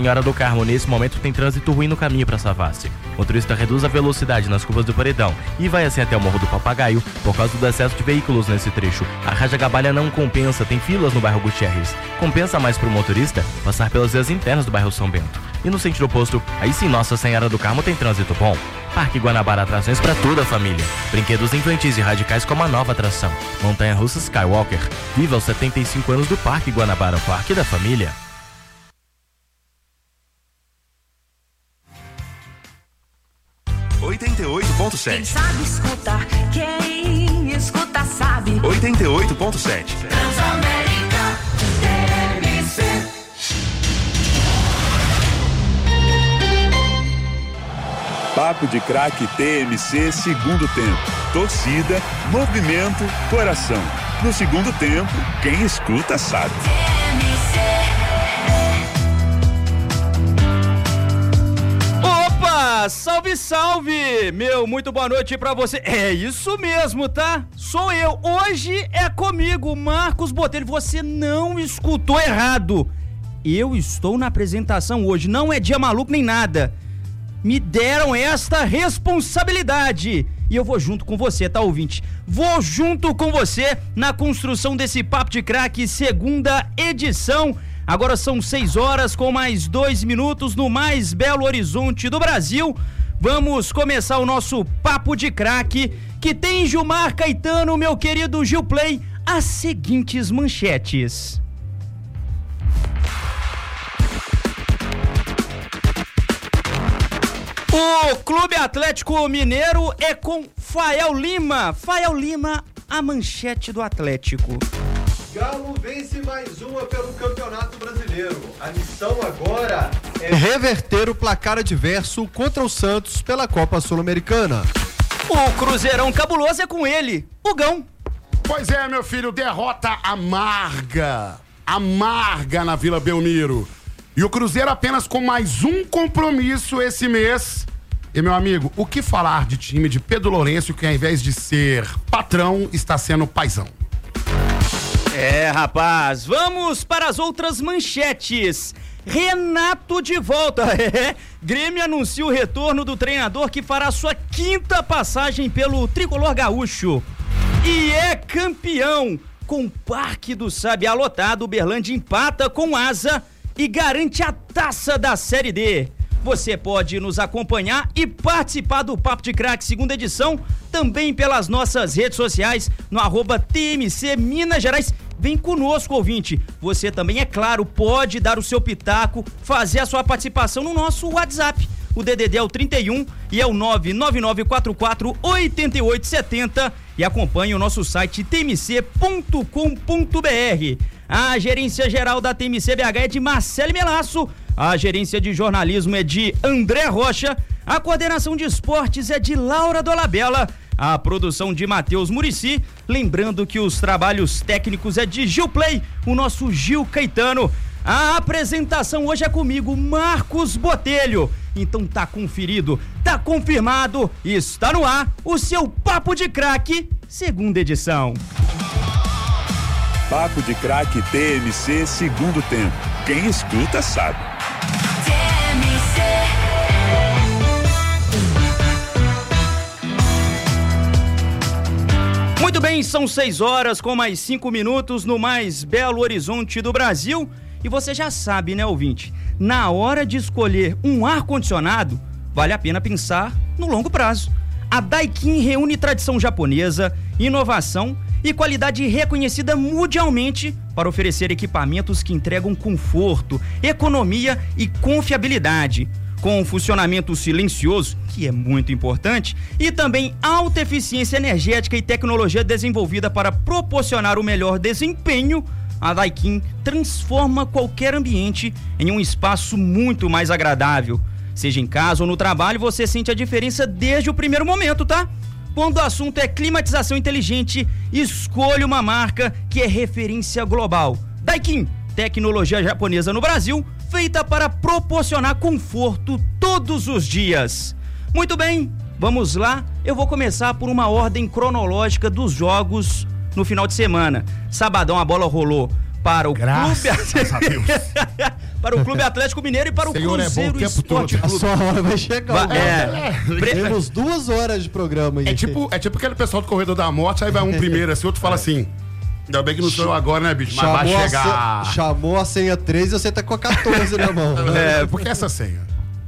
Senhora do Carmo, nesse momento tem trânsito ruim no caminho para Savassi. O motorista reduz a velocidade nas curvas do Paredão e vai assim até o Morro do Papagaio por causa do excesso de veículos nesse trecho. A Rajagabalha não compensa, tem filas no bairro Gutierrez. Compensa mais para o motorista passar pelas vias internas do bairro São Bento. E no sentido oposto, aí sim Nossa Senhora do Carmo tem trânsito bom. Parque Guanabara, atrações para toda a família. Brinquedos infantis e radicais como a nova atração Montanha-russa Skywalker. Viva os 75 anos do Parque Guanabara, o Parque da Família. 88.7. Quem sabe escutar, quem escuta sabe. 88.7. Transamérica TMC. Papo de Craque TMC, segundo tempo. Torcida, movimento, coração. No segundo tempo, quem escuta sabe. Salve, salve! Meu, muito boa noite pra você. É isso mesmo, tá? Sou eu. Hoje é comigo, Marcos Botelho. Você não escutou errado. Eu estou na apresentação hoje. Não é dia maluco nem nada. Me deram esta responsabilidade. E eu vou junto com você, tá, ouvinte? Vou junto com você na construção desse Papo de Craque, segunda edição. Agora são 6 horas com mais 2 minutos no mais belo horizonte do Brasil. Vamos começar o nosso Papo de Craque, que tem Gilmar Caetano, meu querido Gil Play, as seguintes manchetes. O Clube Atlético Mineiro é com Fael Lima. Fael Lima, a manchete do Atlético. Galo vence mais uma pelo Campeonato Brasileiro. A missão agora é reverter o placar adverso contra o Santos pela Copa Sul-Americana. O Cruzeirão cabuloso é com ele, o Gão. Pois é, meu filho, derrota amarga na Vila Belmiro. E o Cruzeiro apenas com mais um compromisso esse mês. E, meu amigo, o que falar de time de Pedro Lourenço que, ao invés de ser patrão, está sendo paizão? É, rapaz, vamos para as outras manchetes. Renato de volta. Grêmio anuncia o retorno do treinador que fará sua 5ª passagem pelo tricolor gaúcho. E é campeão. Com o Parque do Sabiá lotado, o Uberlândia empata com Asa e garante a taça da Série D. Você pode nos acompanhar e participar do Papo de Craque segunda edição, também pelas nossas redes sociais, no @TMC Minas Gerais. Vem conosco, ouvinte. Você também, é claro, pode dar o seu pitaco, fazer a sua participação no nosso WhatsApp. O DDD é o 31 e é o 999448870 e acompanhe o nosso site tmc.com.br. A gerência geral da TMC BH é de Marcelo Melasso. A gerência de jornalismo é de André Rocha, a coordenação de esportes é de Laura Dolabella, a produção de Matheus Muricy, lembrando que os trabalhos técnicos é de Gil Play, o nosso Gil Caetano. A apresentação hoje é comigo, Marcos Botelho. Então tá conferido, tá confirmado, está no ar o seu Papo de Craque, segunda edição. Papo de Craque TMC, segundo tempo. Quem escuta sabe. Muito bem, são 6 horas com mais 5 minutos no mais belo horizonte do Brasil. E você já sabe, né, ouvinte? Na hora de escolher um ar-condicionado, vale a pena pensar no longo prazo. A Daikin reúne tradição japonesa, inovação e qualidade reconhecida mundialmente para oferecer equipamentos que entregam conforto, economia e confiabilidade. Com funcionamento silencioso, que é muito importante, e também alta eficiência energética e tecnologia desenvolvida para proporcionar o melhor desempenho, a Daikin transforma qualquer ambiente em um espaço muito mais agradável. Seja em casa ou no trabalho, você sente a diferença desde o primeiro momento, tá? Quando o assunto é climatização inteligente, escolha uma marca que é referência global. Daikin, tecnologia japonesa no Brasil, feita para proporcionar conforto todos os dias. Muito bem, vamos lá. Eu vou começar por uma ordem cronológica dos jogos no final de semana. Sabadão a bola rolou para o Graças a Deus. para o Clube Atlético Mineiro e para o Senhor, Cruzeiro é bom o tempo todo. Esporte A Clube. sua hora vai chegar. É. Temos 2 horas de programa aí. É tipo aquele pessoal do Corredor da Morte, aí vai um primeiro assim, outro fala assim. Ainda bem que não sou eu agora, né, bicho? Mas vai chegar. Chamou a senha 13 e você tá com a 14 na mão. Por que essa senha?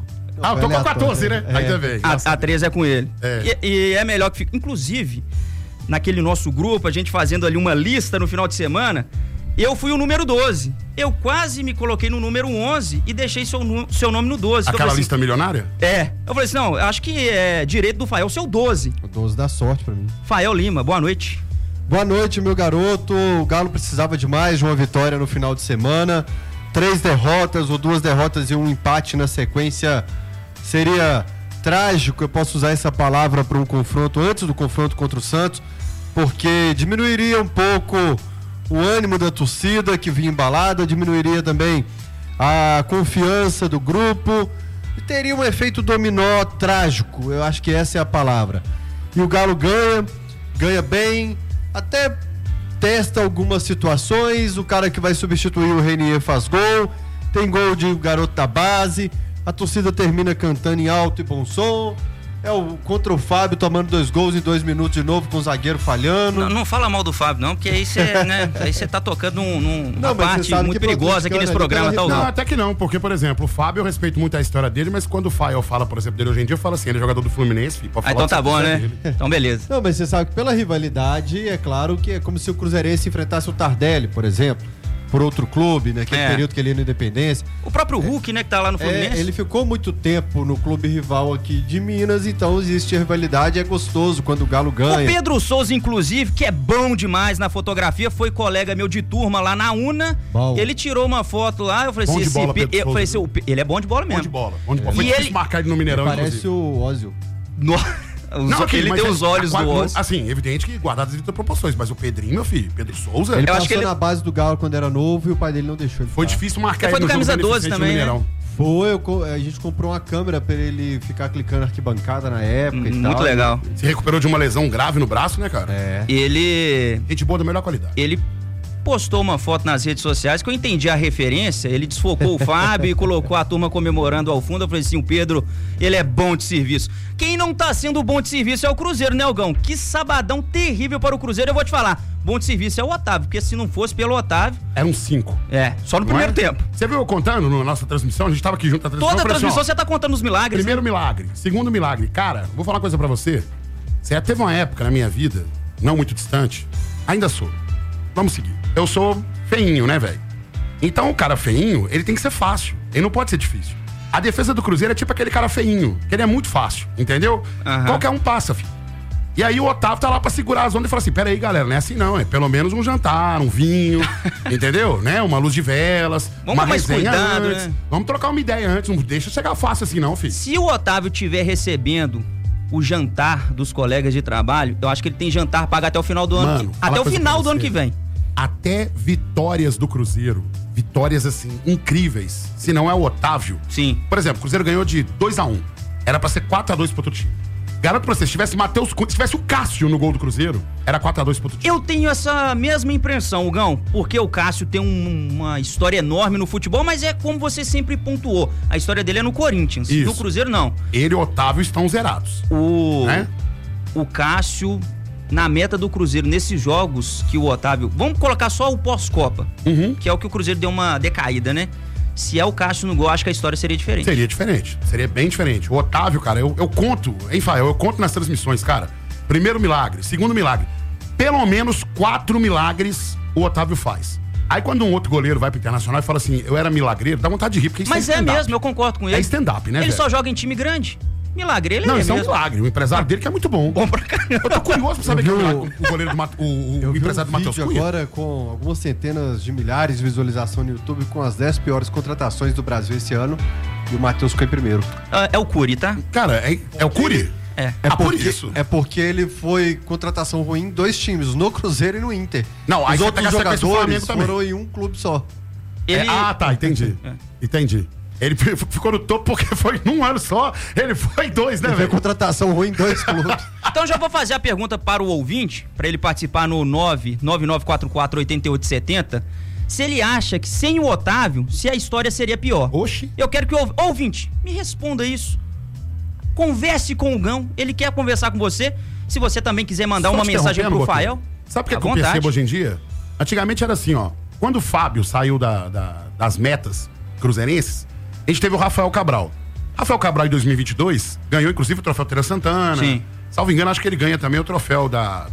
Eu tô com a 14, né? Aí também. A 13 é com ele. É. E é melhor que fique. Inclusive, naquele nosso grupo, a gente fazendo ali uma lista no final de semana, eu fui o número 12. Eu quase me coloquei no número 11 e deixei seu nome no 12. Aquela lista milionária? É. Eu falei assim, não, acho que é direito do Fael ser o 12. O 12 dá sorte pra mim. Fael Lima, boa noite. Boa noite, meu garoto. O Galo precisava de mais de uma vitória no final de semana. 3 derrotas ou 2 derrotas e um empate na sequência seria trágico. Eu posso usar essa palavra para um confronto antes do confronto contra o Santos, porque diminuiria um pouco o ânimo da torcida que vinha embalada, diminuiria também a confiança do grupo e teria um efeito dominó trágico. Eu acho que essa é a palavra. E o Galo ganha bem, até testa algumas situações, o cara que vai substituir o Renier faz gol, tem gol de garoto da base, a torcida termina cantando em alto e bom som, contra o Fábio tomando 2 gols em 2 minutos de novo com o zagueiro falhando. Não fala mal do Fábio não, porque aí você, né, aí você tá tocando numa parte muito que perigosa aqui nesse programa, tá? Não, até que não, porque, por exemplo, o Fábio, eu respeito muito a história dele, mas quando o Fael fala, por exemplo, dele hoje em dia, eu falo assim, ele é jogador do Fluminense, filho, pode falar. Então tá bom, né? Dele. Então beleza. Não, mas você sabe que pela rivalidade, é claro que é como se o Cruzeirense enfrentasse o Tardelli, por exemplo, por outro clube, né? Aquele período que ele ia no Independência. O próprio Hulk, né, que tá lá no Fluminense. Ele ficou muito tempo no clube rival aqui de Minas, então existe a rivalidade, é gostoso quando o Galo ganha. O Pedro Souza, inclusive, que é bom demais na fotografia, foi colega meu de turma lá na UNA. Bom. Ele tirou uma foto lá, eu falei Bom assim, de bola, Pedro eu falei Souza. assim, ele é bom de bola mesmo. Bom de bola, bom de bola. Foi E difícil ele- marcar ele no Mineirão, Parece inclusive. o Ózio. Ele mas tem os olhos do Oz. Assim, evidente que guardado as devidas proporções, mas o Pedrinho, meu filho, Pedro Souza, Ele Eu acho passou que ele- na base do Galo quando era novo e o pai dele não deixou ele foi ficar. difícil marcar Ele foi ele do no jogo camisa 12 beneficente no também, né? Mineirão. A gente comprou uma câmera pra ele ficar clicando na arquibancada na época e tal. Muito legal. Se recuperou de uma lesão grave no braço, né, cara? É. Ele Gente boa da melhor qualidade. postou uma foto nas redes sociais que eu entendi a referência, ele desfocou o Fábio e colocou a turma comemorando ao fundo. Eu falei assim, o Pedro, ele é bom de serviço. Quem não tá sendo bom de serviço é o Cruzeiro, né, Elgão? Que sabadão terrível para o Cruzeiro, eu vou te falar. Bom de serviço é o Otávio, porque se não fosse pelo Otávio, Era um 5. só no primeiro tempo. Você viu eu contando na nossa transmissão? A gente tava aqui junto na transmissão. Toda a eu falei assim, transmissão ó, você tá contando os milagres. primeiro milagre, segundo milagre. Cara, vou falar uma coisa pra você. Você teve uma época na minha vida, não muito distante, ainda sou. Vamos seguir. Eu sou feinho, né, velho? Então o cara feinho, ele tem que ser fácil. Ele não pode ser difícil. A defesa do Cruzeiro é tipo aquele cara feinho, que ele é muito fácil, entendeu? Aham. Qualquer um passa, filho. E aí o Otávio tá lá pra segurar as ondas e fala assim, peraí, galera, não é assim não, é pelo menos um jantar, um vinho, entendeu? Né? Uma luz de velas, Vamos uma com mais resenha cuidado, antes. né? Vamos trocar uma ideia antes, não deixa chegar fácil assim não, filho. Se o Otávio estiver recebendo o jantar dos colegas de trabalho, eu acho que ele tem jantar pago até o final do ano. Mano, fala Até o coisa final pra do ano você. que vem. Até vitórias do Cruzeiro, vitórias assim, incríveis, se não é o Otávio. Sim. Por exemplo, o Cruzeiro ganhou de 2-1. Era pra ser 4-2 pro outro time. Garanto pra você, se tivesse Matheus Cunha, se tivesse o Cássio no gol do Cruzeiro, era 4-2 pro outro time. Eu tenho essa mesma impressão, Hugão, porque o Cássio tem uma história enorme no futebol, mas é como você sempre pontuou. A história dele é no Corinthians. Isso. No Cruzeiro, não. Ele e o Otávio estão zerados. Né? O Cássio, na meta do Cruzeiro, nesses jogos que o Otávio... Vamos colocar só o pós-Copa, que é o que o Cruzeiro deu uma decaída, né? Se é o Cássio no gol, acho que a história seria diferente. Seria diferente, seria bem diferente. O Otávio, cara, eu conto, hein, Fael? Eu conto nas transmissões, cara. Primeiro milagre, segundo milagre. Pelo menos 4 milagres o Otávio faz. Aí quando um outro goleiro vai pro Internacional e fala assim, eu era milagreiro, dá vontade de rir, porque isso Mas é stand-up. mesmo, eu concordo com ele. É stand-up, né, Ele velho? só joga em time grande. Milagre, ele Não, é isso é um mesmo. milagre. O empresário dele que é muito bom. Bom pra caramba. Eu tô curioso pra saber quem é Eu o vi goleiro do Eu o vi empresário do um Matheus vídeo Cunha. agora com algumas centenas de milhares de visualização no YouTube com as 10 piores contratações do Brasil esse ano e o Matheus ficou em primeiro. É o Curi, tá? Cara, é o Curi? É. Por isso. É porque ele foi contratação ruim em 2 times, no Cruzeiro e no Inter. Não, aí Os você outros pega a sequência do jogadores Flamengo também. foram em um clube só. Ele... Tá, entendi. Entendi. Ele ficou no topo porque foi num ano só, ele foi 2, né, Ele foi velho? contratação ruim em 2 clubes. Então já vou fazer a pergunta para o ouvinte, para ele participar no 999448870. se ele acha que sem o Otávio, se a história seria pior. Oxi. Eu quero que o ouvinte me responda isso. Converse com o Gão, ele quer conversar com você. Se você também quiser mandar Só uma te mensagem pro interrompendo, Fael, sabe o que à eu vontade. percebo hoje em dia? Antigamente era assim, ó. Quando o Fábio saiu das metas cruzeirenses, a gente teve o Rafael Cabral. Rafael Cabral, em 2022, ganhou inclusive o troféu Teira Santana. Sim. Salvo engano, acho que ele ganha também o troféu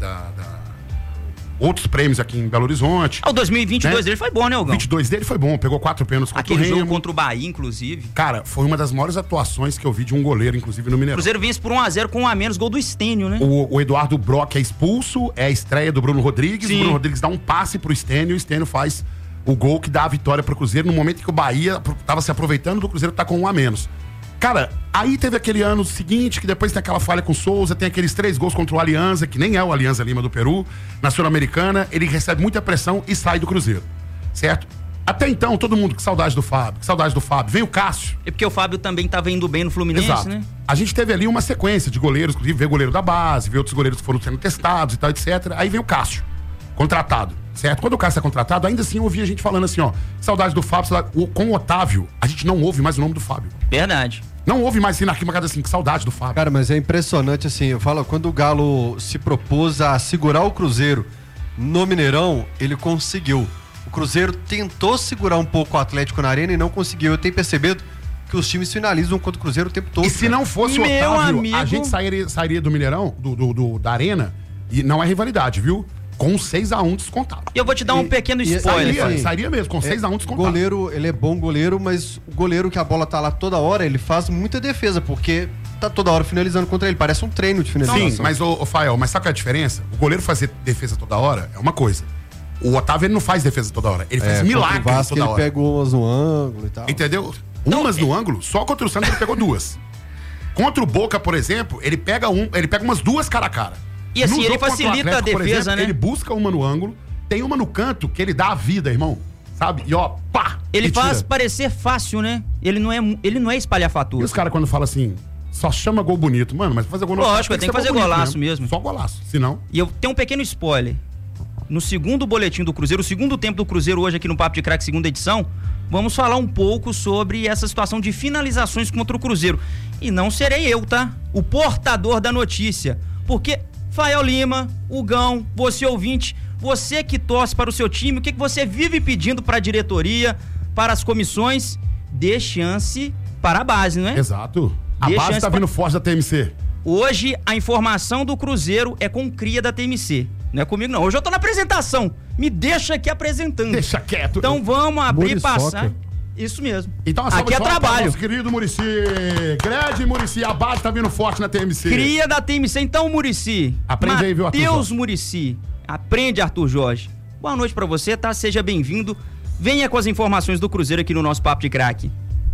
outros prêmios aqui em Belo Horizonte. O 2022 Né? dele foi bom, né, O Gão? 22 dele foi bom, pegou 4 pênaltis contra Aquele o Remo. jogo contra o Bahia, inclusive. Cara, foi uma das maiores atuações que eu vi de um goleiro, inclusive no O Mineirão. Cruzeiro vence por 1-0 com 1 a menos, gol do Stênio, né? O Eduardo Brock é expulso, é a estreia do Bruno Rodrigues. Sim. O Bruno Rodrigues dá um passe pro Stênio e o Stênio faz o gol que dá a vitória pro Cruzeiro no momento em que o Bahia tava se aproveitando do Cruzeiro tá com 1 a menos. Cara, aí teve aquele ano seguinte, que depois tem aquela falha com o Souza, tem aqueles 3 gols contra o Alianza, que nem é o Alianza Lima do Peru, na Sul-Americana, ele recebe muita pressão e sai do Cruzeiro, certo? Até então, todo mundo, que saudade do Fábio, que saudade do Fábio. Vem o Cássio. É porque o Fábio também tava indo bem no Fluminense, Exato. né? A gente teve ali uma sequência de goleiros, inclusive veio o goleiro da base, veio outros goleiros que foram sendo testados e tal, etc. Aí vem o Cássio, contratado, certo? Quando o Cássio é contratado, ainda assim eu ouvi a gente falando assim, ó, saudade do Fábio, com o Otávio, a gente não ouve mais o nome do Fábio. Verdade. Não ouve mais assim na arquibancada assim, que saudade do Fábio. Cara, mas é impressionante assim, eu falo, quando o Galo se propôs a segurar o Cruzeiro no Mineirão, ele conseguiu. O Cruzeiro tentou segurar um pouco o Atlético na arena e não conseguiu. Eu tenho percebido que os times finalizam contra o Cruzeiro o tempo todo. E se não fosse o Meu Otávio, amigo. a gente sairia do Mineirão, da arena, e não é rivalidade, viu? Com 6-1 descontado. E eu vou te dar um pequeno spoiler. Sairia mesmo, com 6-1 descontado. Goleiro, ele é bom goleiro, mas o goleiro que a bola tá lá toda hora, ele faz muita defesa, porque tá toda hora finalizando contra ele. Parece um treino de finalização. Sim, mas, ô Fael, mas sabe qual é a diferença? O goleiro fazer defesa toda hora é uma coisa. O Otávio, ele não faz defesa toda hora. Ele faz milagres contra o Vasco, toda ele hora. pega umas no ângulo e tal. Entendeu? Umas no ângulo, só contra o Santos ele pegou 2. Contra o Boca, por exemplo, ele pega umas 2 cara a cara. E assim, No ele jogo contra o facilita a Atlético, por defesa, exemplo, né? Ele busca uma no ângulo, tem uma no canto que ele dá a vida, irmão. Sabe? E ó, pá! Ele e tira. faz parecer fácil, né? Ele não é E espalhafatoso. os caras quando falam assim, só chama gol bonito. Mano, mas pra fazer gol no Lógico, tem tem que fazer gol bonito golaço mesmo. Só golaço, senão... E eu tenho um pequeno spoiler. No segundo boletim do Cruzeiro, o segundo tempo do Cruzeiro hoje aqui no Papo de Craque, segunda edição, vamos falar um pouco sobre essa situação de finalizações contra o Cruzeiro. E não serei eu, tá? O portador da notícia. Porque Fael Lima, o Gão, você ouvinte, você que torce para o seu time, o que você vive pedindo para a diretoria, para as comissões? Dê chance para a base, não é? Exato. A Dê base chance tá vindo forte da TMC. Hoje, a informação do Cruzeiro é com cria da TMC. Não é comigo, não. Hoje eu tô na apresentação. Me deixa aqui apresentando. Deixa quieto. Então vamos abrir e Muriçoca. passar. Isso mesmo. Então, a salva aqui é de palmas para trabalho. nosso querido Muricy. Grande Muricy, a base tá vindo forte na TMC. Cria da TMC. Então, Muricy. Aprende aí, viu, Arthur Deus Jorge? Muricy. Aprende, Arthur Jorge. Boa noite pra você, tá? Seja bem-vindo. Venha com as informações do Cruzeiro aqui no nosso Papo de Craque.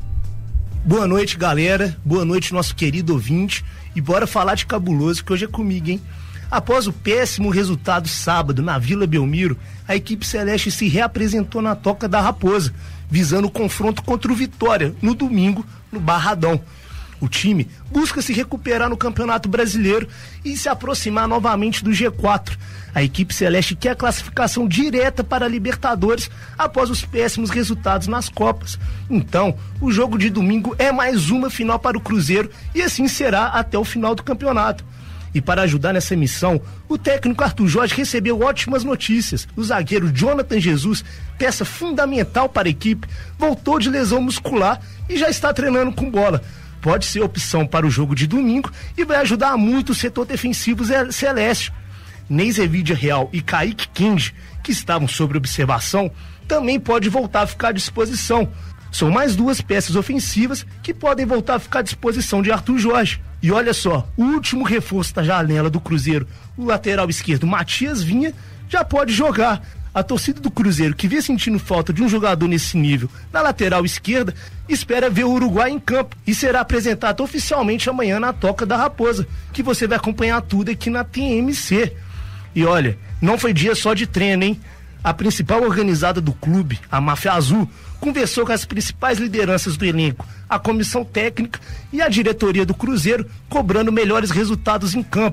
Boa noite, galera. Boa noite, nosso querido ouvinte. E bora falar de cabuloso, que hoje é comigo, hein? Após o péssimo resultado sábado na Vila Belmiro, a equipe celeste se reapresentou na Toca da Raposa, visando o confronto contra o Vitória, no domingo, no Barradão. O time busca se recuperar no Campeonato Brasileiro e se aproximar novamente do G4. A equipe celeste quer a classificação direta para a Libertadores após os péssimos resultados nas Copas. Então, o jogo de domingo é mais uma final para o Cruzeiro e assim será até o final do campeonato. E para ajudar nessa missão, o técnico Arthur Jorge recebeu ótimas notícias. O zagueiro Jonathan Jesus, peça fundamental para a equipe, voltou de lesão muscular e já está treinando com bola. Pode ser opção para o jogo de domingo e vai ajudar muito o setor defensivo celeste. Neis Evidia Real e Kaique Kinge, que estavam sob observação, também pode voltar a ficar à disposição. São mais 2 peças ofensivas que podem voltar a ficar à disposição de Arthur Jorge. E olha só, o último reforço da janela do Cruzeiro, o lateral esquerdo Matias Vinha, já pode jogar. A torcida do Cruzeiro, que vem sentindo falta de um jogador nesse nível na lateral esquerda, espera ver o Uruguai em campo e será apresentado oficialmente amanhã na Toca da Raposa, que você vai acompanhar tudo aqui na TMC. E olha, não foi dia só de treino, hein? A principal organizada do clube, a Máfia Azul, conversou com as principais lideranças do elenco, a comissão técnica e a diretoria do Cruzeiro, cobrando melhores resultados em campo.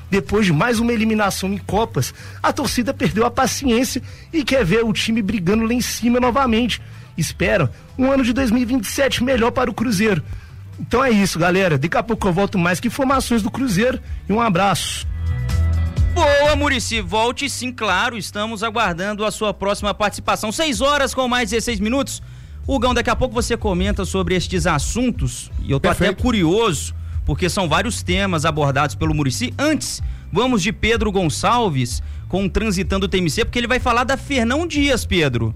Depois de mais uma eliminação em Copas, a torcida perdeu a paciência e quer ver o time brigando lá em cima novamente. Espera um ano de 2027 melhor para o Cruzeiro. Então é isso, galera. Daqui a pouco eu volto mais com informações do Cruzeiro e um abraço. Boa, Muricy, volte sim, claro, estamos aguardando a sua próxima participação. 6 horas com mais 16 minutos. Hugão, daqui a pouco você comenta sobre estes assuntos e eu tô até curioso, porque são vários temas abordados pelo Muricy. Antes, vamos de Pedro Gonçalves com Transitando TMC, porque ele vai falar da Fernão Dias, Pedro.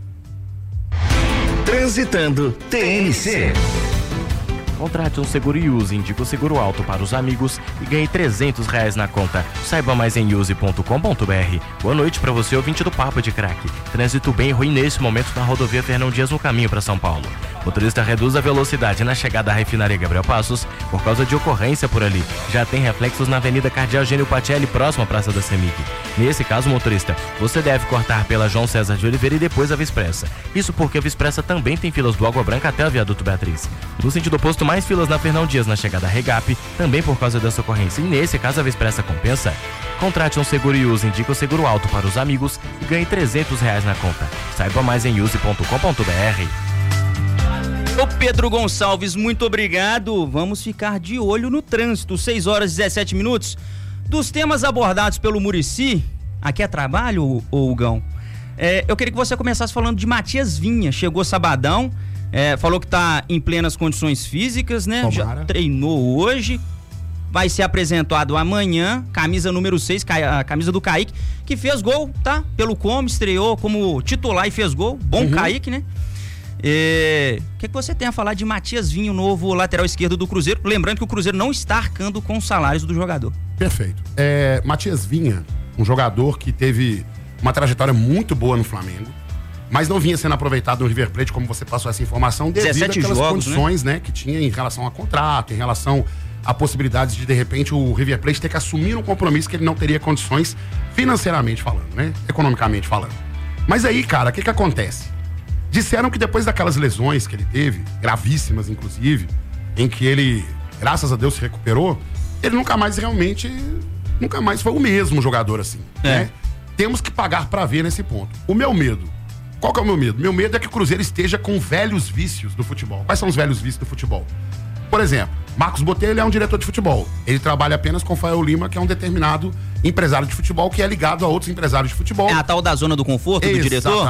Transitando TMC. Contrate um seguro Use, indica o seguro alto para os amigos e ganhe R$300 na conta. Saiba mais em use.com.br. Boa noite para você, ouvinte do Papo de Craque. Trânsito bem ruim nesse momento na rodovia Fernão Dias no caminho para São Paulo. Motorista reduz a velocidade na chegada à refinaria Gabriel Passos por causa de ocorrência por ali. Já tem reflexos na Avenida Cardeal Gênio Pacelli, próxima à Praça da Semig. Nesse caso, motorista, você deve cortar pela João César de Oliveira e depois a Vispressa. Isso porque a Vispressa também tem filas do Água Branca até a Viaduto Beatriz. No sentido oposto, mais filas na Fernão Dias na chegada à Regap, também por causa dessa ocorrência. E nesse caso, a Vispressa compensa. Contrate um seguro Use, indica o seguro alto para os amigos e ganhe R$300 na conta. Saiba mais em use.com.br. Ô Pedro Gonçalves, muito obrigado. Vamos ficar de olho no trânsito. 6 horas e 17 minutos. Dos temas abordados pelo Muricy, aqui é trabalho, ô Hugão? Eu queria que você começasse falando de Matias Vinha. Chegou sabadão, falou que tá em plenas condições físicas, né? Tomara. Já treinou hoje. Vai ser apresentado amanhã, camisa número 6, a camisa do Kaique, que fez gol, tá? Pelo Como, estreou como titular e fez gol. Bom Kaique, né? O que você tem a falar de Matias Vinha, o novo lateral esquerdo do Cruzeiro? Lembrando que o Cruzeiro não está arcando com os salários do jogador. Perfeito. Matias Vinha, um jogador que teve uma trajetória muito boa no Flamengo, mas não vinha sendo aproveitado no River Plate, como você passou essa informação, devido àquelas condições, né, que tinha em relação a contrato, em relação a possibilidades de repente, o River Plate ter que assumir um compromisso que ele não teria condições financeiramente falando, né, economicamente falando. Mas aí, cara, o que acontece? Disseram que depois daquelas lesões que ele teve, gravíssimas inclusive, em que ele, graças a Deus, se recuperou, ele nunca mais foi o mesmo jogador assim, né? Temos que pagar pra ver nesse ponto. O meu medo, qual que é o meu medo? Meu medo é que o Cruzeiro esteja com velhos vícios do futebol. Quais são os velhos vícios do futebol? Por exemplo, Marcos Botelho é um diretor de futebol. Ele trabalha apenas com Fael Lima, que é um determinado empresário de futebol que é ligado a outros empresários de futebol. É a tal da zona do conforto do diretor?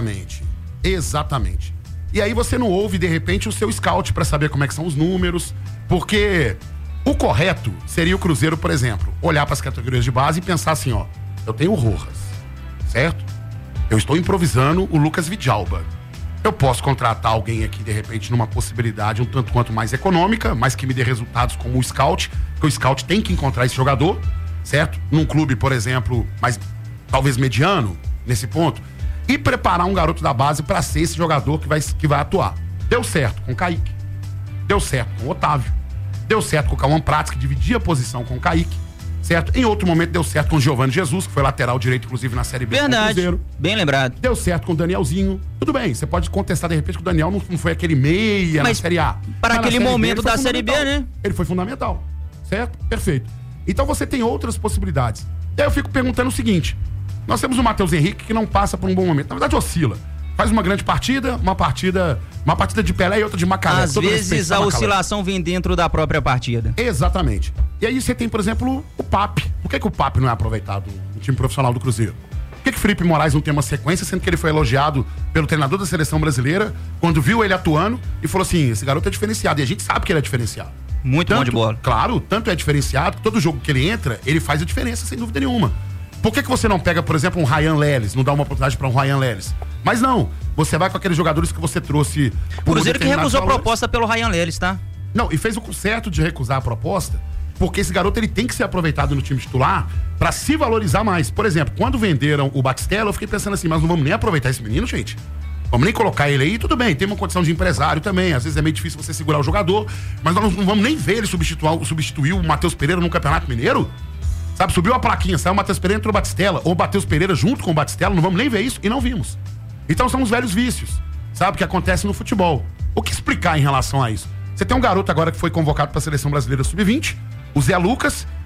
Exatamente. E aí você não ouve, de repente, o seu scout pra saber como é que são os números, porque o correto seria o Cruzeiro, por exemplo, olhar pras categorias de base e pensar assim, ó, eu tenho o Rojas, certo? Eu estou improvisando o Lucas Vidalba. Eu posso contratar alguém aqui, de repente, numa possibilidade um tanto quanto mais econômica, mas que me dê resultados como o scout, porque o scout tem que encontrar esse jogador, certo? Num clube, por exemplo, mais talvez mediano, nesse ponto, e preparar um garoto da base para ser esse jogador que vai atuar. Deu certo com o Kaique, deu certo com o Otávio, deu certo com o Cauã Prats, que dividia a posição com o Kaique, certo? Em outro momento deu certo com o Giovanni Jesus, que foi lateral direito, inclusive, na Série B. Verdade, do Cruzeiro. Bem lembrado. Deu certo com o Danielzinho. Tudo bem, você pode contestar, de repente, que o Daniel não foi aquele meia na Série A. Para aquele momento da Série B, né? Ele foi fundamental, certo? Perfeito. Então você tem outras possibilidades. E aí eu fico perguntando o seguinte, nós temos o Matheus Henrique que não passa por um bom momento. Na verdade, oscila. Faz uma grande partida, uma partida de Pelé e outra de Macalé. Às vezes a oscilação vem dentro da própria partida. Exatamente. E aí você tem, por exemplo, o Pape. Por que o Pape não é aproveitado no time profissional do Cruzeiro? Por que Felipe Moraes não tem uma sequência, sendo que ele foi elogiado pelo treinador da seleção brasileira, quando viu ele atuando e falou assim, esse garoto é diferenciado. E a gente sabe que ele é diferenciado. Muito bom de bola. Claro, tanto é diferenciado que todo jogo que ele entra, ele faz a diferença, sem dúvida nenhuma. Por que você não pega, por exemplo, um Ryan Leles, não dá uma oportunidade para um Ryan Leles? Mas não, você vai com aqueles jogadores que você trouxe... Cruzeiro que recusou a proposta pelo Ryan Leles, tá? Não, e fez o certo de recusar a proposta, porque esse garoto ele tem que ser aproveitado no time titular para se valorizar mais. Por exemplo, quando venderam o Batistella, eu fiquei pensando assim, mas não vamos nem aproveitar esse menino, gente? Vamos nem colocar ele aí, tudo bem, tem uma condição de empresário também, às vezes é meio difícil você segurar o jogador, mas nós não vamos nem ver ele substituir o Matheus Pereira no Campeonato Mineiro? Sabe, subiu a plaquinha, saiu o Matheus Pereira, entrou o Batistella, ou o Matheus Pereira junto com o Batistella, não vamos nem ver isso, e não vimos. Então são os velhos vícios, sabe, que acontecem no futebol. O que explicar em relação a isso? Você tem um garoto agora que foi convocado para a Seleção Brasileira Sub-20, o Zé Lucas,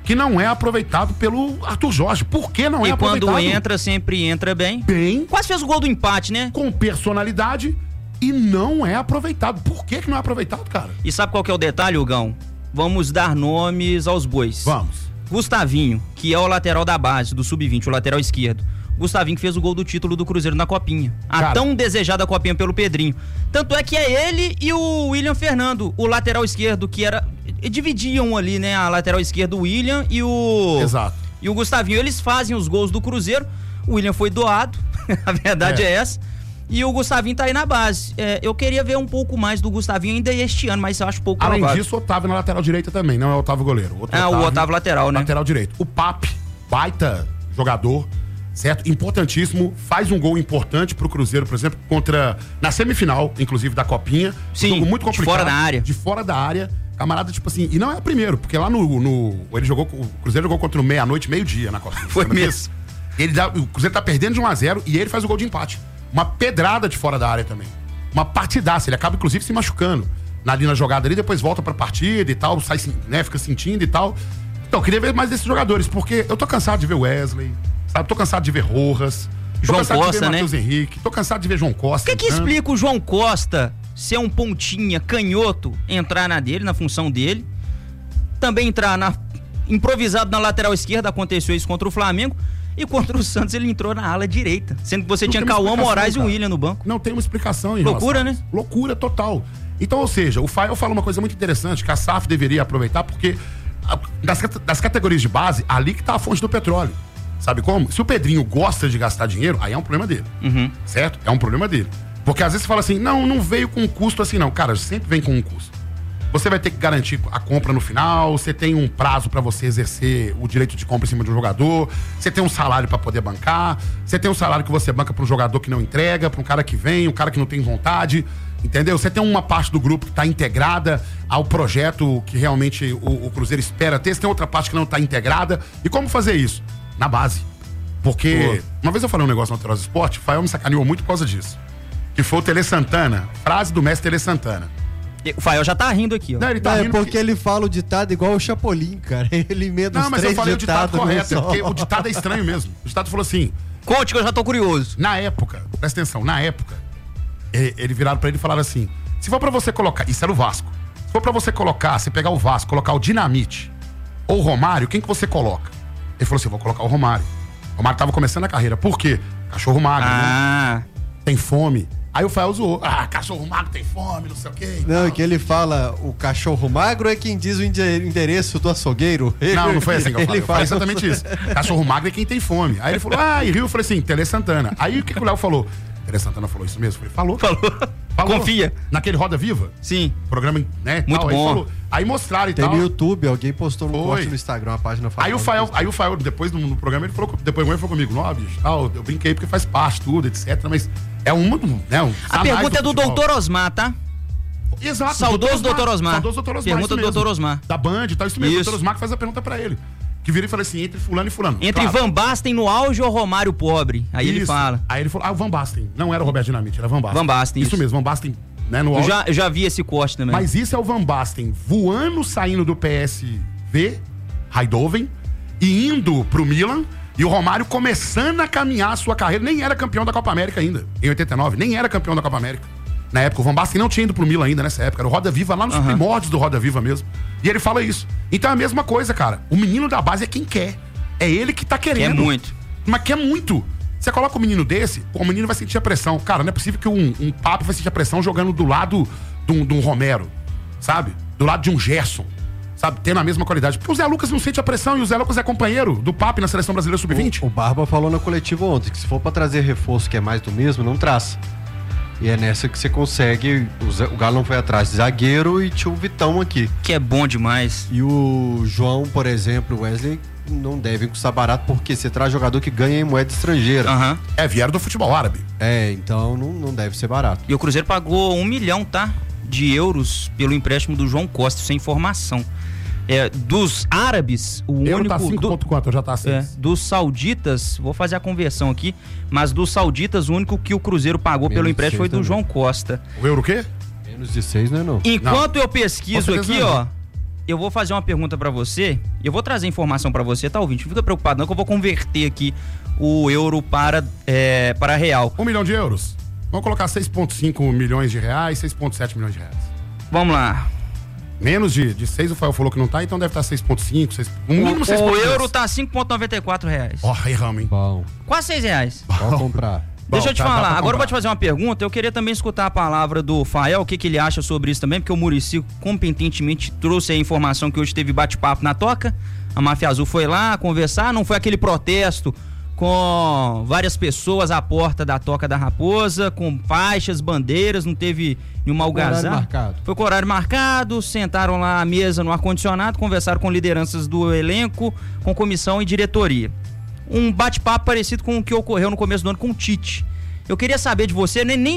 que não é aproveitado pelo Arthur Jorge. Por que não é aproveitado? E quando entra, sempre entra bem. Quase fez o gol do empate, né? Com personalidade e não é aproveitado. Por que não é aproveitado, cara? E sabe qual que é o detalhe, Hugão? Vamos dar nomes aos bois. Vamos. Gustavinho, que é o lateral da base, do Sub-20, o lateral esquerdo. Gustavinho que fez o gol do título do Cruzeiro na Copinha. A tão desejada Copinha pelo Pedrinho. Tanto é que é ele e o William Fernando, o lateral esquerdo, que era... Dividiam ali, né, a lateral esquerda, o William e o... Exato. E o Gustavinho. Eles fazem os gols do Cruzeiro. O William foi doado, a verdade é essa. E o Gustavinho tá aí na base. Eu queria ver um pouco mais do Gustavinho ainda este ano, mas eu acho pouco Além provável. disso, o Otávio na lateral direita também, não é o Otávio goleiro. O Otávio lateral, né? Lateral direito. O Pape, baita jogador, certo? Importantíssimo, faz um gol importante pro Cruzeiro, por exemplo, na semifinal, inclusive, da Copinha. Sim, um jogo muito complicado. de fora da área. De fora da área. Camarada, tipo assim, e não é o primeiro, porque lá o Cruzeiro jogou contra o meia-noite, meio-dia na Copinha. Foi mesmo. O Cruzeiro tá perdendo de 1-0 e ele faz o gol de empate. Uma pedrada de fora da área também. Uma partidaça. Ele acaba, inclusive, se machucando ali na jogada ali, depois volta pra partida e tal, sai, né, fica sentindo e tal. Então, eu queria ver mais desses jogadores, porque eu tô cansado de ver Wesley, sabe? Tô cansado de ver Rojas. João Costa, né? Matheus Henrique. Tô cansado de ver João Costa. O que explica o João Costa ser um pontinha canhoto, entrar na dele, na função dele, também entrar improvisado na lateral esquerda, aconteceu isso contra o Flamengo, e contra o Santos ele entrou na ala direita, sendo que você tinha Cauã, Moraes e o William no banco. Não tem uma explicação em Loucura, né? Loucura total. Então, ou seja, o Fael fala uma coisa muito interessante, que a SAF deveria aproveitar, porque das categorias de base, ali que tá a fonte do petróleo. Sabe como? Se o Pedrinho gosta de gastar dinheiro, aí é um problema dele. Certo? É um problema dele. Porque às vezes você fala assim, não veio com um custo assim não. Cara, sempre vem com um custo. Você vai ter que garantir a compra no final, você tem um prazo pra você exercer o direito de compra em cima de um jogador, você tem um salário pra poder bancar, você tem um salário que você banca pra um jogador que não entrega, pra um cara que vem, um cara que não tem vontade, entendeu? Você tem uma parte do grupo que tá integrada ao projeto que realmente o Cruzeiro espera ter, você tem outra parte que não tá integrada. E como fazer isso? Na base. Porque uma vez eu falei um negócio no Alterosa Esporte, o Fael me sacaneou muito por causa disso. Que foi o Tele Santana, frase do mestre Tele Santana. O Fael já tá rindo aqui, ó. Não, ele tá rindo porque ele fala o ditado igual o Chapolin, cara. Ele emenda os três ditados. Não, mas eu falei o ditado correto, porque o ditado é estranho mesmo. O ditado falou assim... Conte que eu já tô curioso. Na época, presta atenção, ele viraram pra ele e falaram assim, se for pra você colocar, isso era o Vasco, se for pra você colocar, você pegar o Vasco, colocar o Dinamite ou o Romário, quem que você coloca? Ele falou assim, vou colocar o Romário. O Romário tava começando a carreira. Por quê? Cachorro magro, né? Tem fome. Aí o Fael zoou. Cachorro magro tem fome, não sei o quê. Não, é que ele fala, o cachorro magro é quem diz o endereço do açougueiro. Não foi assim que eu falei. Eu falei exatamente isso. Cachorro magro é quem tem fome. Aí ele falou, e Rio, eu falei assim, Tele Santana. Aí o que o Léo falou? Tele Santana falou isso mesmo? Eu falei, falou. Confia. Naquele Roda Viva? Sim. Programa, né? Muito tal. bom. Aí mostraram e Tem tal. no YouTube, alguém postou no corte no Instagram, a página falando. Aí o Fael, depois no programa, ele falou, depois ele falou comigo, não, bicho, tal, eu brinquei porque faz parte, tudo, etc, mas é a pergunta é do Dr. Osmar, tá? Exato. Saudoso Dr. Osmar. Saudoso Dr. Osmar. Pergunta do Dr. Osmar. Da Band e tal, isso mesmo. O Dr. Osmar que faz a pergunta pra ele. Que vira e fala assim, entre fulano e fulano. Entre Van Basten no auge ou Romário pobre? Aí ele fala. Aí ele falou, o Van Basten. Não era o Roberto Dinamite, era Van Basten. Van Basten, isso mesmo, Van Basten, né, no auge. Eu já vi esse corte também. Mas isso é o Van Basten voando, saindo do PSV, Eindhoven, e indo pro Milan, e o Romário começando a caminhar a sua carreira. Nem era campeão da Copa América ainda, em 89. Nem era campeão da Copa América. Na época, o Van Basten não tinha ido pro Milan ainda nessa época. Era o Roda Viva, lá nos primórdios do Roda Viva mesmo. E ele fala isso. Então é a mesma coisa, cara. O menino da base é quem quer. É ele que tá querendo. Quer muito. Mas quer muito. Você coloca um menino desse, o menino vai sentir a pressão. Cara, não é possível que um Papo vai sentir a pressão jogando do lado de um Romero, sabe? Do lado de um Gerson, sabe? Tendo a mesma qualidade. Porque o Zé Lucas não sente a pressão e o Zé Lucas é companheiro do Papo na Seleção Brasileira Sub-20. O Barba falou na coletiva ontem que se for pra trazer reforço que é mais do mesmo, não traz. E é nessa que você consegue. O Galo não foi atrás de zagueiro e tinha o Vitão aqui. Que é bom demais. E o João, por exemplo, o Wesley, não devem custar barato porque você traz jogador que ganha em moeda estrangeira. Vieram do futebol árabe. Então não deve ser barato. E o Cruzeiro pagou 1 milhão, tá? De euros pelo empréstimo do João Costa, sem informação. Dos árabes, o Euro único... tá 5,4, já tá 6. Dos sauditas, vou fazer a conversão aqui, mas dos sauditas, o único que o Cruzeiro pagou pelo empréstimo foi do João Costa. O euro o quê? Menos de 6, não é não? Enquanto eu pesquiso aqui, ó, eu vou fazer uma pergunta pra você, Eu vou trazer informação pra você, tá, ouvinte? Não fica preocupado não, que eu vou converter aqui o euro para real. 1 milhão de euros? Vamos colocar 6,5 milhões de reais, 6,7 milhões de reais. Vamos lá. Menos de 6, o Fael falou que não tá, então deve estar 6,5, 6, no mínimo 6,2. O euro tá R$5,94. Ó, erramos, hein? Bom, Quase R$6. pode comprar. Deixa eu te Bom, tá, falar, dá pra agora eu vou comprar. te fazer uma pergunta. Eu queria também escutar a palavra do Fael, o que ele acha sobre isso também, porque o Muricy competentemente trouxe a informação que hoje teve bate-papo na Toca. A Máfia Azul foi lá conversar, não foi aquele protesto com várias pessoas à porta da Toca da Raposa, com faixas, bandeiras, não teve nenhuma algazarra. marcado. Foi com horário marcado, sentaram lá à mesa no ar-condicionado, conversaram com lideranças do elenco, com comissão e diretoria. Um bate-papo parecido com o que ocorreu no começo do ano com o Tite. Eu queria saber de você, nem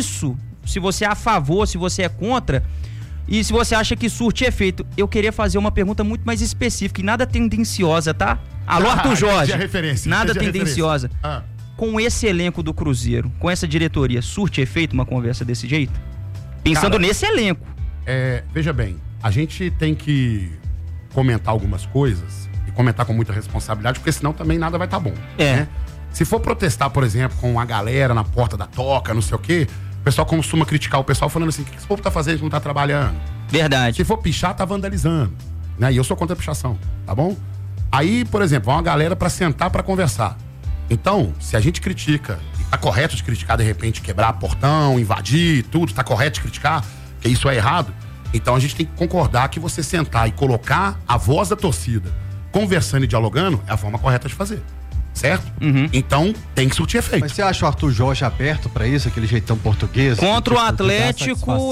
se você é a favor, se você é contra, e se você acha que surte efeito. Eu queria fazer uma pergunta muito mais específica e nada tendenciosa, tá? Alô, Arthur Jorge. Nada tendenciosa. Com esse elenco do Cruzeiro, com essa diretoria, surte efeito uma conversa desse jeito? Pensando nesse elenco. Veja bem, a gente tem que comentar algumas coisas e comentar com muita responsabilidade, porque senão também nada vai estar bom. Né? Se for protestar, por exemplo, com a galera na porta da Toca, não sei o quê, o pessoal costuma criticar o pessoal falando assim, o que esse povo tá fazendo que não tá trabalhando? Verdade. Se for pichar, tá vandalizando. Né? E eu sou contra a pichação, tá bom? Aí, por exemplo, vai uma galera pra sentar pra conversar. Então, se a gente critica, e tá correto de criticar, de repente, quebrar portão, invadir, tudo, tá correto de criticar, que isso é errado, então a gente tem que concordar que você sentar e colocar a voz da torcida conversando e dialogando é a forma correta de fazer. Certo? Então, tem que surtir efeito. Mas você acha o Arthur Jorge aberto pra isso, aquele jeitão português? Contra o Tipo, Atlético,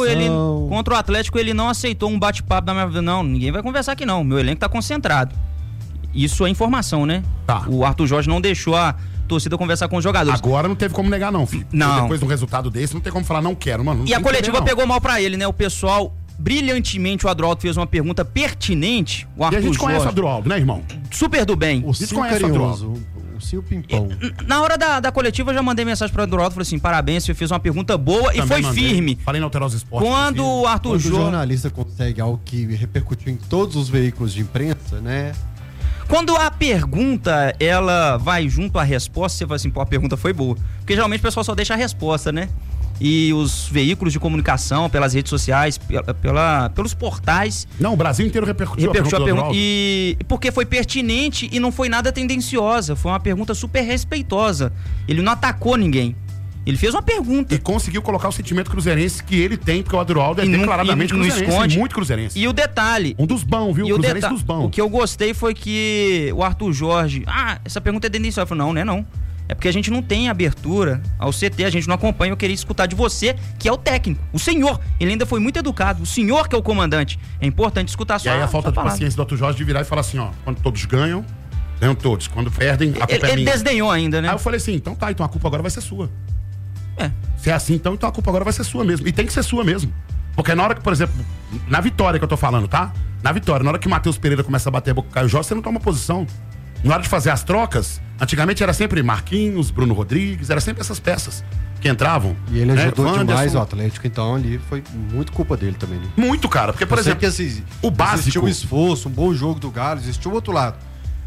ele não aceitou um bate-papo da minha vida. Não, ninguém vai conversar aqui não. Meu elenco tá concentrado. Isso é informação, né? Tá. O Arthur Jorge não deixou a torcida conversar com os jogadores. Agora não teve como negar, não, filho. Não. Porque depois de um resultado desse, não tem como falar, não quero, mano. Não E a tem coletiva que querer, não. pegou mal pra ele, né? O pessoal, brilhantemente, o Adroaldo fez uma pergunta pertinente. O E Arthur a gente conhece o Jorge, Adroaldo, né, irmão? super do bem. O Cio Desconhece o carinhoso, o Cio pimpão. Na hora da coletiva, eu já mandei mensagem pro Adroaldo, falei assim, parabéns, você fez uma pergunta boa e Também foi mandei. firme. Falei na Alterosa Esporte. Quando o Arthur Quando o Jorge... jornalista consegue algo que repercutiu em todos os veículos de imprensa, né? Quando a pergunta, ela vai junto à resposta, você fala assim, pô, a pergunta foi boa. Porque geralmente o pessoal só deixa a resposta, né? E os veículos de comunicação, pelas redes sociais, pelos portais... Não, o Brasil inteiro repercutiu a pergunta. do Adroaldo. E porque foi pertinente e não foi nada tendenciosa. Foi uma pergunta super respeitosa. Ele não atacou ninguém. Ele fez uma pergunta. E conseguiu colocar o sentimento cruzeirense que ele tem, porque o Adroaldo é declaradamente não cruzeirense, esconde. muito cruzeirense. E o detalhe... Um dos bons, viu? E o Cruzeirense dos bons. O que eu gostei foi que o Arthur Jorge... essa pergunta é tendenciosa. Eu falei, não, né, não. É porque a gente não tem abertura ao CT, a gente não acompanha. Eu queria escutar de você, que é o técnico, o senhor. Ele ainda foi muito educado. O senhor que é o comandante. É importante escutar a E sua aí a falta de palavra. paciência do Arthur Jorge de virar e falar assim, ó, quando todos ganham, ganham todos. Quando perdem, a culpa é Ele minha. desdenhou ainda, né? Aí eu falei assim, então tá, então a culpa agora vai ser sua. É. Se é assim, então a culpa agora vai ser sua mesmo. E tem que ser sua mesmo. Porque na hora que, por exemplo, na vitória que eu tô falando, tá? Na vitória, na hora que o Matheus Pereira começa a bater a boca com o Caio Jorge, você não toma posição. Na hora de fazer as trocas, antigamente era sempre Marquinhos, Bruno Rodrigues, era sempre essas peças que entravam. E ele né? ajudou Wanderson. demais o Atlético, então ali foi muito culpa dele também, né? Muito, cara. Porque, por Eu sei exemplo, que, assim, o básico... existiu um esforço, um bom jogo do Galo, existiu o outro lado.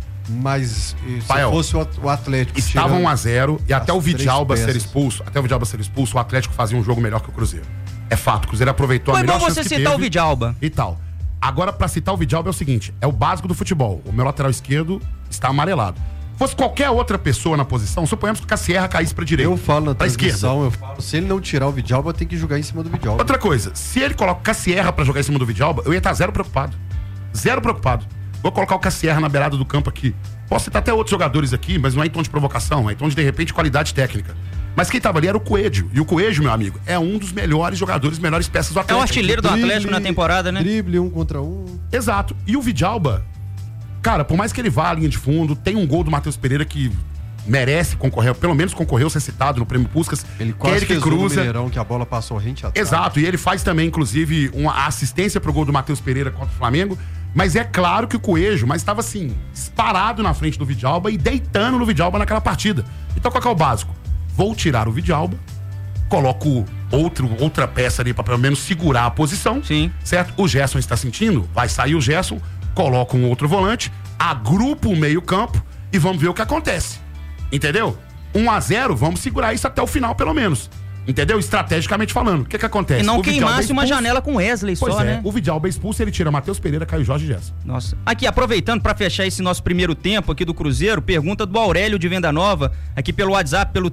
Mas se Fael, fosse o Atlético... estava tirando 1-0 e até as o Vidalba três ser peças. expulso, o Atlético fazia um jogo melhor que o Cruzeiro. É fato, o Cruzeiro aproveitou Foi a melhor bom chance você que citar teve o Vidalba. e tal. Agora, pra citar o Vidalba é o seguinte, é o básico do futebol. O meu lateral esquerdo está amarelado. Fosse qualquer outra pessoa na posição, suponhamos que o Cassierra caísse pra direita. Eu falo na pra esquerda. transmissão, eu falo, se ele não tirar o Vidalba, tem que jogar em cima do Vidalba. Outra coisa, se ele coloca o Cassierra pra jogar em cima do Vidalba, eu ia estar zero preocupado. Zero preocupado. Vou colocar o Cassierra na beirada do campo aqui. Posso citar até outros jogadores aqui, mas não é em tom de provocação, é em tom de repente, qualidade técnica. Mas quem tava ali era o Coelho. E o Coelho, meu amigo, é um dos melhores jogadores, melhores peças do É Atlético. o artilheiro do Atlético na temporada, né? Drible 1 contra 1. Exato. E o Vidalba, cara, por mais que ele vá à linha de fundo, tem um gol do Matheus Pereira que merece concorrer, pelo menos concorreu ser citado no Prêmio Puskás. Ele que é quase ele que fez o cruza. Mineirão, que a bola passou rente atrás. Exato, e ele faz também, inclusive, uma assistência pro gol do Matheus Pereira contra o Flamengo. Mas é claro que o Coelho, mas estava assim, disparado na frente do Vidalba e deitando no Vidalba naquela partida. Então qual que é o básico? Vou tirar o Vidalba, coloco outra peça ali pra pelo menos segurar a posição. Sim. Certo? O Gerson está sentindo, vai sair o Gerson. coloca um outro volante, agrupa o meio-campo e vamos ver o que acontece. Entendeu? 1-0, vamos segurar isso até o final, pelo menos. Entendeu? Estrategicamente falando. O que acontece? E não O Vidal queimasse uma expulso. janela com Wesley Pois só, né? O Vidal expulso, ele tira Matheus Pereira, Caio Jorge e Gerson. Nossa. Aqui, aproveitando para fechar esse nosso primeiro tempo aqui do Cruzeiro, pergunta do Aurélio de Venda Nova, aqui pelo WhatsApp, pelo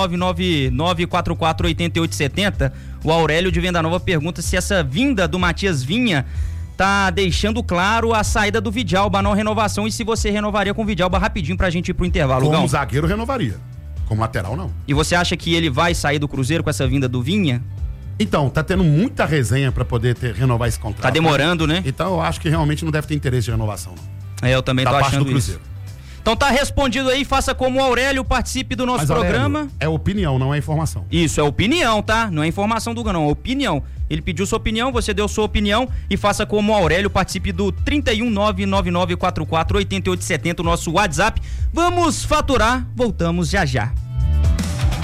31999448870. O Aurélio de Venda Nova pergunta se essa vinda do Matias Vinha tá deixando claro a saída do Vidalba, a não renovação, e se você renovaria com o Vidalba rapidinho pra gente ir pro intervalo, Como Gão. zagueiro, renovaria. Como lateral, não. E você acha que ele vai sair do Cruzeiro com essa vinda do Vinha? Então, tá tendo muita resenha pra poder renovar esse contrato. Tá demorando, né? Então eu acho que realmente não deve ter interesse de renovação, não. Eu também Da tô parte achando do Cruzeiro. isso. Então tá respondido aí, faça como o Aurélio, participe do nosso Mas, programa. Aurélio, é opinião, não é informação. Isso, é opinião, tá? Não é informação do Gão, não, é opinião. Ele pediu sua opinião, você deu sua opinião e faça como o Aurélio, participe do 31999448870, o nosso WhatsApp. Vamos faturar, voltamos já já.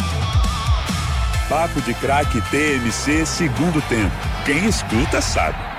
Papo de Craque TMC segundo tempo. Quem escuta sabe.